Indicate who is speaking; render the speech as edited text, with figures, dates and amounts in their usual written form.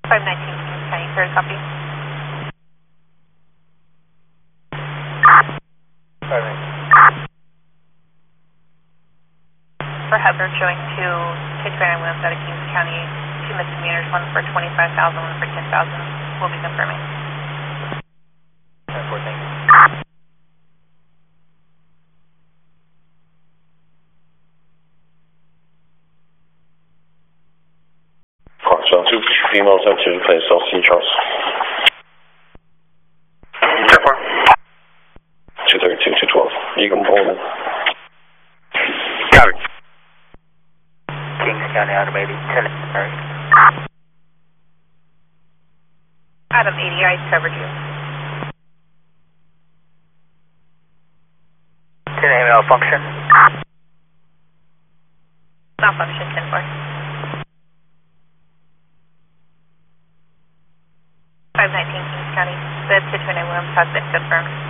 Speaker 1: 519 Kings County, third copy.
Speaker 2: 519.
Speaker 1: For Hubbard, showing two K29 Williams out of Kings County, two misdemeanors, one for 25,000, one for 10,000. We'll be confirming.
Speaker 2: 10-4, thank you.
Speaker 3: Foxtrot 2, females enter the place, South Sea Charles.
Speaker 2: 10-4.
Speaker 3: 232, 212. Eagle Bowman.
Speaker 2: Copy. Kings County Automated, 10 Mary.
Speaker 1: Adam 80, I covered you.
Speaker 2: 10 malfunction.
Speaker 1: Malfunction 10-4. 519 Kings County, the K29 Williams has been confirmed.